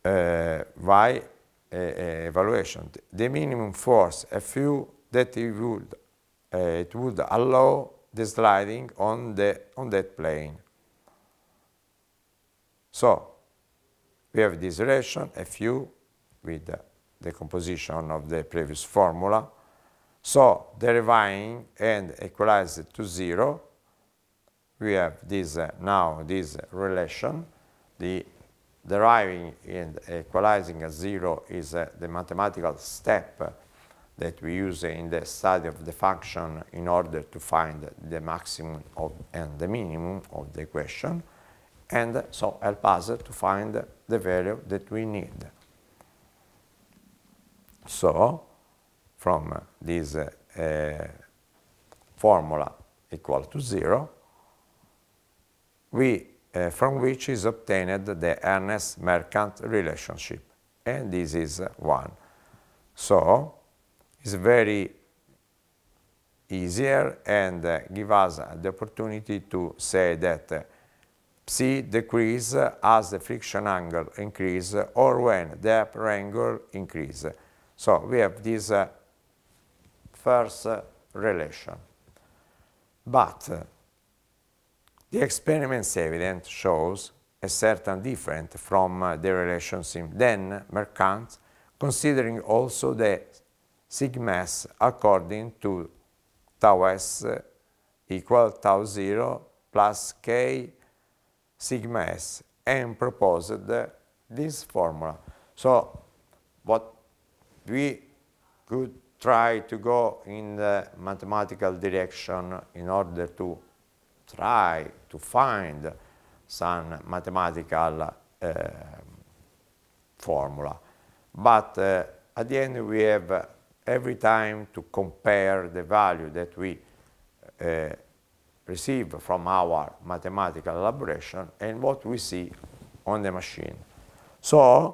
Y evaluation. The minimum force Fu that it would allow the sliding on that plane. So we have this relation Fu with the composition of the previous formula. So deriving and equalized to 0, we have this now this relation. The deriving and equalizing at 0 is the mathematical step that we use in the study of the function in order to find the maximum and the minimum of the equation, and so help us to find the value that we need. So from this formula equal to 0, from which is obtained the Ernest-Mercator relationship, and this is 1. So it's very easier and give us the opportunity to say that psi decrease as the friction angle increase or when the upper angle increase. So we have this first relation. But the experiment's evidence shows a certain difference from the relations in then Mercator, considering also the sigma s according to tau s equal tau 0 plus k sigma s, and proposed this formula. So what we could try to go in the mathematical direction in order to try to find some mathematical formula. But at the end we have every time to compare the value that we receive from our mathematical elaboration and what we see on the machine. So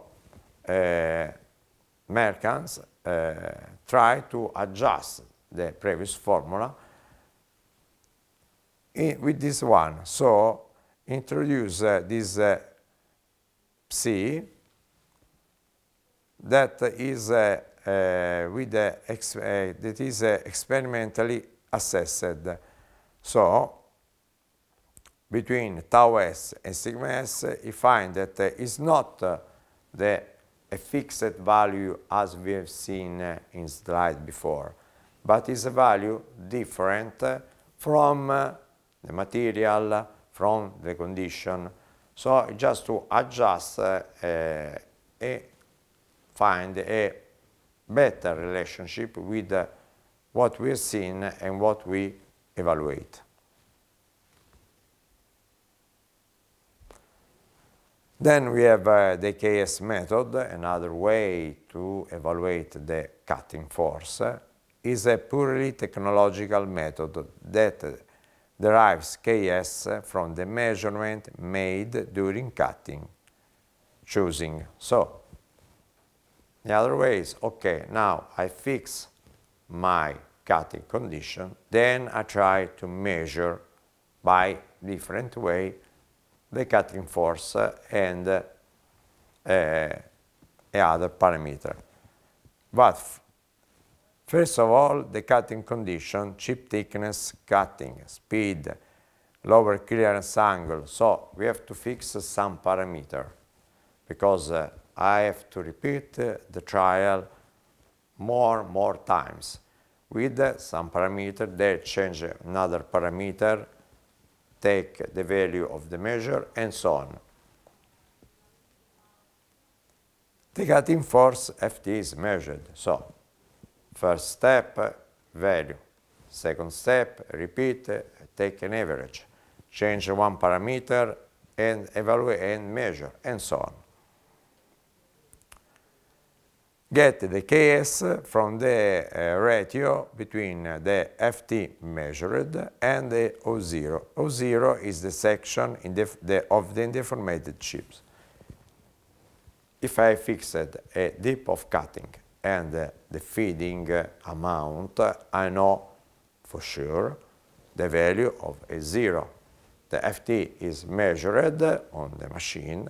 Mercans try to adjust the previous formula with this one. So introduce this psi that is that is experimentally assessed. So between tau s and sigma s, you find that it's not a fixed value as we have seen in slide before, but is a value different from the material, from the condition. So just to adjust find a better relationship with what we have seen and what we evaluate. Then we have the KS method. Another way to evaluate the cutting force is a purely technological method that derives KS from the measurement made during cutting, choosing. So the other way is, okay, now I fix my cutting condition, then I try to measure by different way the cutting force and other parameter. But first of all, the cutting condition, chip thickness, cutting, speed, lower clearance angle. So we have to fix some parameter because I have to repeat the trial more times with some parameter. They change another parameter, take the value of the measure, and so on. The cutting force Ft is measured. So first step, value. Second step, repeat, take an average. Change one parameter and evaluate and measure, and so on. Get the Ks from the ratio between the Ft measured and the O0. O0 is the section of the deformated chips. If I fixed a dip of cutting and the feeding amount, I know for sure the value of A0. The Ft is measured on the machine